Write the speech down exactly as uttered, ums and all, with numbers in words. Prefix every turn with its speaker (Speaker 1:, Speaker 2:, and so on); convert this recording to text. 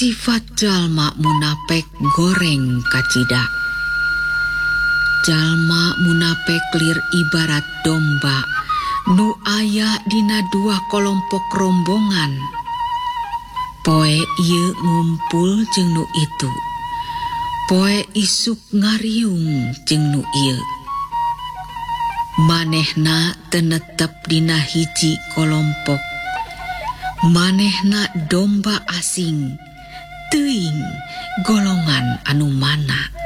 Speaker 1: Sifat jalma munapek goreng kacida. Jalma munapek lir ibarat domba nu aya dina dua kelompok rombongan. Poe ieu ngumpul jeung nu itu. Poe isuk ngariung jeung nu ieu. Manehna teu netep dina hiji kelompok. Manehna domba asing, teuing golongan anu mana.